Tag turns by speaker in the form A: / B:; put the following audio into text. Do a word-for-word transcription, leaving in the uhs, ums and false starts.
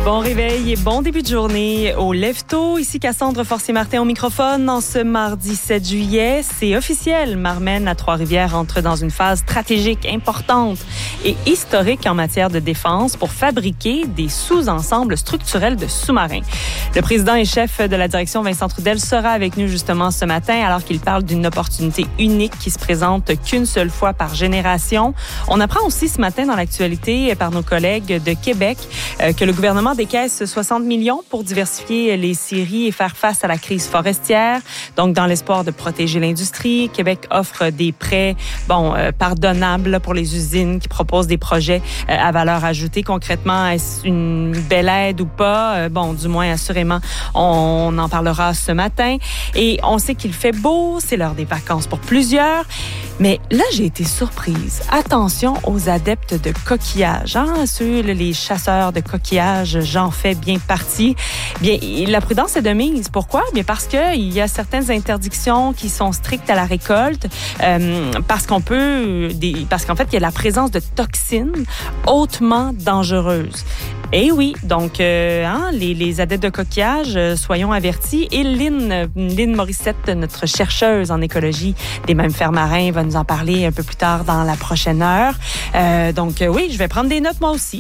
A: Bon réveil et bon début de journée au Lève-Tôt. Ici Cassandre Forcier-Martin au microphone. En ce mardi sept juillet, c'est officiel. Marmen à Trois-Rivières entre dans une phase stratégique importante et historique en matière de défense pour fabriquer des sous-ensembles structurels de sous-marins. Le président et chef de la direction, Vincent Trudel, sera avec nous justement ce matin alors qu'il parle d'une opportunité unique qui se présente qu'une seule fois par génération. On apprend aussi ce matin dans l'actualité par nos collègues de Québec euh, que le gouvernement décaisse soixante millions pour diversifier les scieries et faire face à la crise forestière. Donc, dans l'espoir de protéger l'industrie, Québec offre des prêts bon, euh, pardonnables pour les usines qui proposent des projets euh, à valeur ajoutée. Concrètement, est-ce une belle aide ou pas? Euh, bon, du moins, assurément, on en parlera ce matin. Et on sait qu'il fait beau, c'est l'heure des vacances pour plusieurs. Mais là, j'ai été surprise. Attention aux adeptes de coquillages. Hein? Ceux, les chasseurs de coquillages, j'en fais bien partie. Bien, la prudence est de mise. Pourquoi? Bien parce qu'il y a certaines interdictions qui sont strictes à la récolte, euh, parce qu'on peut, des, parce qu'en fait, il y a la présence de toxines hautement dangereuses. Eh oui, donc euh, hein, les, les adeptes de coquillage, euh, soyons avertis. Et Lynn, Lynn Morissette, notre chercheuse en écologie des mammifères marins, va nous en parler un peu plus tard dans la prochaine heure. Euh, donc euh, oui, je vais prendre des notes moi aussi.